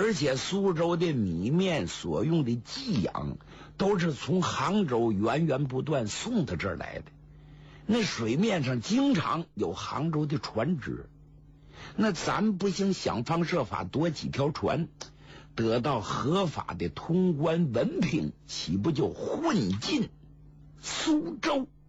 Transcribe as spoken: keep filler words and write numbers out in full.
而且苏州的米面所用的给养都是从杭州源源不断送到这儿来的。那水面上经常有杭州的船只，那咱不行想方设法多几条船，得到合法的通关文凭，岂不就混进苏州？